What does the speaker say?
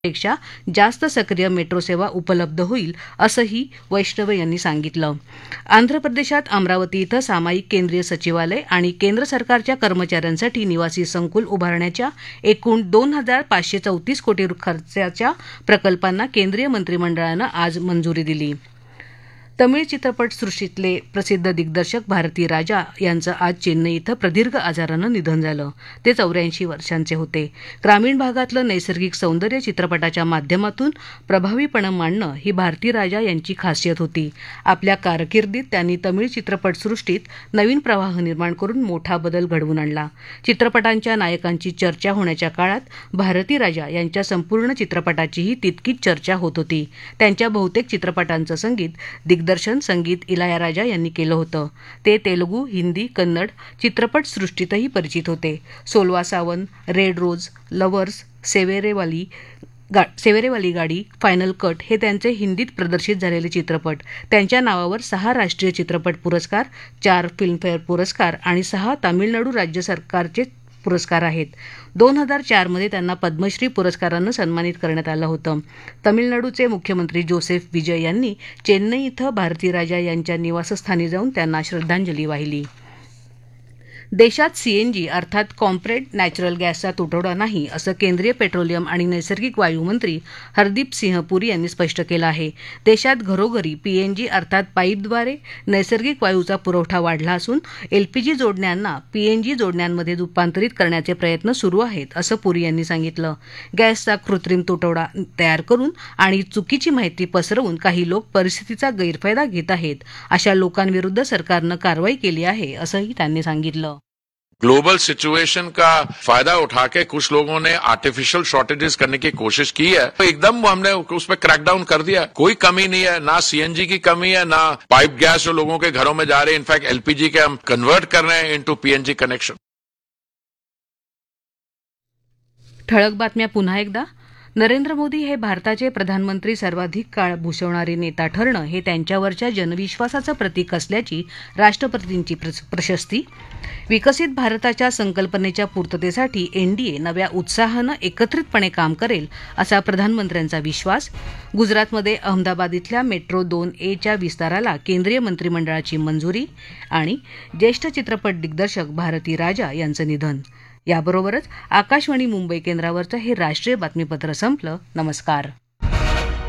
पेक्षा जास्त सक्रिय मेट्रो सेवा उपलब्ध होईल असंही वैष्णव यांनी सांगितलं. आंध्र प्रदेशात अमरावती इथं सामायिक केंद्रीय सचिवालय आणि केंद्र सरकारच्या कर्मचाऱ्यांसाठी निवासी संकुल उभारण्याच्या एकूण 2,534 कोटी खर्चाच्या प्रकल्पांना केंद्रीय मंत्रिमंडळानं आज मंजुरी दिली. तमिळ चित्रपटसृष्टीतले प्रसिद्ध दिग्दर्शक भारती राजा यांचं आज चेन्नई इथं प्रदीर्घ आजारानं निधन झालं. ते 84 वर्षांचे होते. ग्रामीण भागातलं नैसर्गिक सौंदर्य चित्रपटाच्या माध्यमातून प्रभावीपणे मांडणं ही भारती राजा यांची खासियत होती. आपल्या कारकिर्दीत त्यांनी तमिळ चित्रपटसृष्टीत नवीन प्रवाह निर्माण करून मोठा बदल घडवून आणला. चित्रपटांच्या नायकांची चर्चा होण्याच्या काळात भारती राजा यांच्या संपूर्ण चित्रपटाचीही तितकीच चर्चा होत होती. त्यांच्या बहुतेक चित्रपटांचं संगीत दिग्दर्शन संगीत इलायाराजा यांनी केलं होतं. ते तेलुगू, हिंदी, कन्नड चित्रपटसृष्टीतही परिचित होते. सोलवा सावन, रेड रोज, लव्हर्स, सेवेरेवाली गाडी, फायनल कट हे त्यांचे हिंदीत प्रदर्शित झालेले चित्रपट. त्यांच्या नावावर 6 राष्ट्रीय चित्रपट पुरस्कार, 4 फिल्मफेअर पुरस्कार आणि 6 तामिळनाडू राज्य सरकारचे पुरस्कार आहेत. 2004 मध्ये त्यांना पद्मश्री पुरस्कारानं सन्मानित करण्यात आलं होतं. तमिळनाडूचे मुख्यमंत्री जोसेफ विजय यांनी चेन्नई इथं भारती राजा यांच्या निवासस्थानी जाऊन त्यांना श्रद्धांजली वाहिली. देशात सीएनजी अर्थात कॉम्प्रेड नॅचरल गॅसचा तुटवडा नाही असं केंद्रीय पेट्रोलियम आणि नैसर्गिक वायू मंत्री हरदीप सिंह पुरी यांनी स्पष्ट केलं आहे. देशात घरोघरी पीएनजी अर्थात पाईपद्वारे नैसर्गिक वायूचा पुरवठा वाढला असून एलपीजी जोडण्यांना पीएनजी जोडण्यांमध्ये रूपांतरित करण्याचे प्रयत्न सुरू आहेत असं पुरी यांनी सांगितलं. गॅसचा कृत्रिम तुटवडा तयार करून आणि चुकीची माहिती पसरवून काही लोक परिस्थितीचा गैरफायदा घेत आहेत. अशा लोकांविरुद्ध सरकारनं कारवाई केली आहे असंही त्यांनी सांगितलं. ग्लोबल सिचुएशन का फायदा उठा के कुछ लोगों ने आर्टिफिशियल शॉर्टेजेस करने की कोशिश की है, तो एकदम हमने उस पर क्रैकडाउन कर दिया. कोई कमी नहीं है, ना सीएनजी की कमी है, ना पाइप गैस जो लोगों के घरों में जा रहे हैं. इनफैक्ट एलपीजी के हम कन्वर्ट कर रहे हैं इनटू पीएनजी कनेक्शन. ठळक बातम्या पुन्हा एकदा. नरेंद्र मोदी हे भारताचे प्रधानमंत्री सर्वाधिक काळ भूषवणारे नेता ठरणं हे त्यांच्यावरच्या जनविश्वासाचं प्रतीक असल्याची राष्ट्रपतींची प्रशस्ती. विकसित भारताच्या संकल्पनेच्या पूर्ततेसाठी एनडीए नव्या उत्साहानं एकत्रितपणे काम करेल असा प्रधानमंत्र्यांचा विश्वास. गुजरातमध्ये अहमदाबाद इथल्या मेट्रो 2A च्या विस्ताराला केंद्रीय मंत्रिमंडळाची मंजुरी. आणि ज्येष्ठ चित्रपट दिग्दर्शक भारती राजा यांचं निधन. याबरोबरच आकाशवाणी मुंबई केंद्रावरचं हे राष्ट्रीय बातमीपत्र संपलं. नमस्कार.